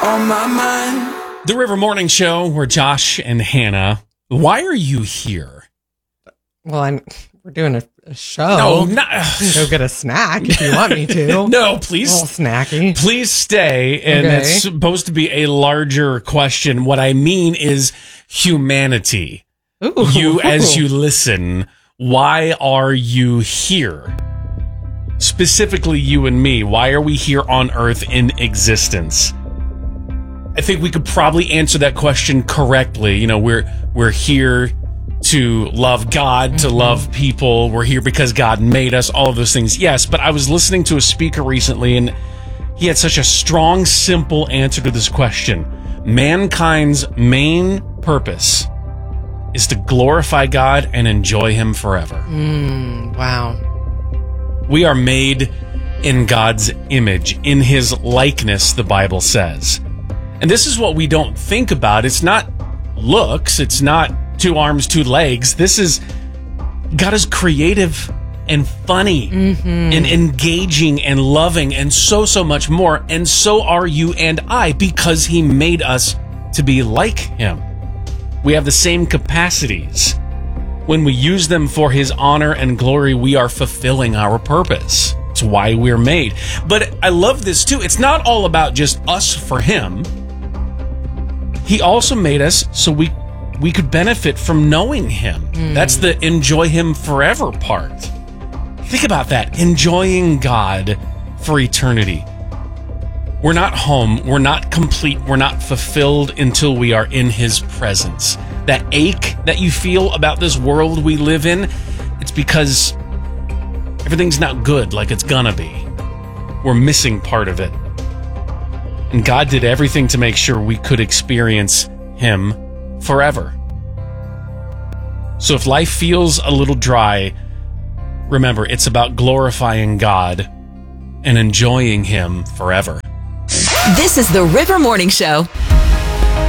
On my mind. The River Morning Show, where Josh and Hannah. Why are you here? Well, we're doing a show. No, not. Go get a snack if you want me to. No, please. A little snacky. Please stay. And Okay. it's supposed to be a larger question. What I mean is humanity. Ooh. You, as you listen, why are you here? Specifically, you and me. Why are we here on Earth in existence? I think we could probably answer that question correctly. You know, we're here to love God, to love people. We're here because God made us, all of those things. Yes, but I was listening to a speaker recently, and he had such a strong, simple answer to this question. Mankind's main purpose is to glorify God and enjoy Him forever. Wow. We are made in God's image, in His likeness, the Bible says. And this is what we don't think about. It's not looks. It's not 2 arms, 2 legs. This is, God is creative and funny and engaging and loving and so much more. And so are you and I, because He made us to be like Him. We have the same capacities. When we use them for His honor and glory, we are fulfilling our purpose. It's why we're made. But I love this too. It's not all about just us for Him. He also made us so we could benefit from knowing Him. That's the enjoy Him forever part. Think about that. Enjoying God for eternity. We're not home. We're not complete. We're not fulfilled until we are in His presence. That ache that you feel about this world we live in, it's because everything's not good like it's gonna be. We're missing part of it. And God did everything to make sure we could experience Him forever. So if life feels a little dry, remember, it's about glorifying God and enjoying Him forever. This is the River Morning Show.